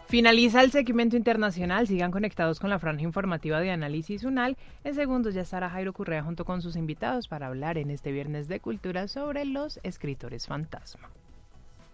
Finaliza el segmento internacional. Sigan conectados con la franja informativa de Análisis UNAL. En segundos ya estará Jairo Correa junto con sus invitados para hablar en este viernes de cultura sobre los escritores fantasma.